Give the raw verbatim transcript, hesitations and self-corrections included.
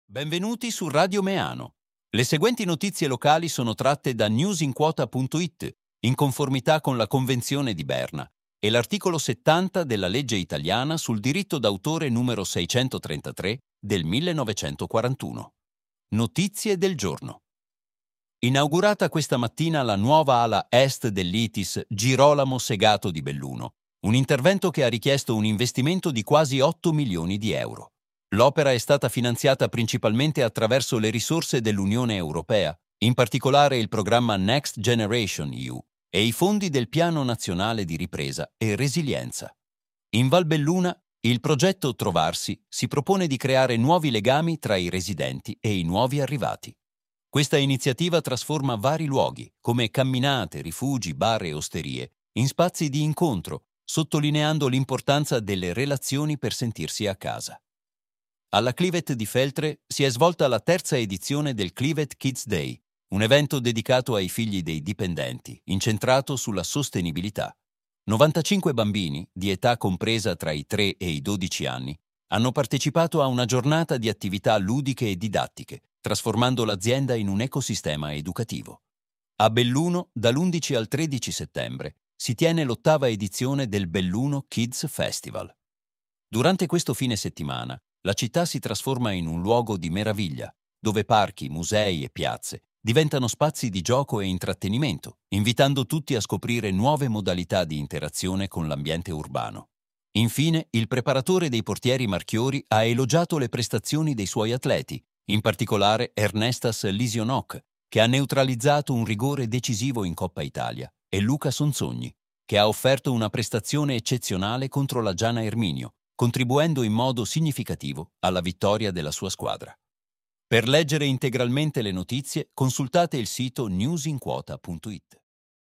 Benvenuti su Radio Meano. Le seguenti notizie locali sono tratte da newsinquota punto it, in conformità con la Convenzione di Berna e l'articolo settanta della legge italiana sul diritto d'autore numero seicentotrentatré del millenovecentoquarantuno. Notizie del giorno. Inaugurata questa mattina la nuova ala est dell'I T I S Girolamo Segato di Belluno, un intervento che ha richiesto un investimento di quasi otto milioni di euro. L'opera è stata finanziata principalmente attraverso le risorse dell'Unione Europea, in particolare il programma Next Generation E U e i fondi del Piano Nazionale di Ripresa e Resilienza. In Val Belluna, il progetto Trovarsi si propone di creare nuovi legami tra i residenti e i nuovi arrivati. Questa iniziativa trasforma vari luoghi, come camminate, rifugi, bar e osterie, in spazi di incontro, sottolineando l'importanza delle relazioni per sentirsi a casa. Alla Clivet di Feltre si è svolta la terza edizione del Clivet Kids Day, un evento dedicato ai figli dei dipendenti, incentrato sulla sostenibilità. novantacinque bambini, di età compresa tra i tre e i dodici anni, hanno partecipato a una giornata di attività ludiche e didattiche, trasformando l'azienda in un ecosistema educativo. A Belluno, dall'undici al tredici settembre, si tiene l'ottava edizione del Belluno Kids Festival. Durante questo fine settimana, la città si trasforma in un luogo di meraviglia, dove parchi, musei e piazze diventano spazi di gioco e intrattenimento, invitando tutti a scoprire nuove modalità di interazione con l'ambiente urbano. Infine, il preparatore dei portieri Marchiori ha elogiato le prestazioni dei suoi atleti, in particolare Ernestas Lisionok, che ha neutralizzato un rigore decisivo in Coppa Italia, e Luca Sonsogni, che ha offerto una prestazione eccezionale contro la Giana Erminio, contribuendo in modo significativo alla vittoria della sua squadra. Per leggere integralmente le notizie, consultate il sito newsinquota punto it.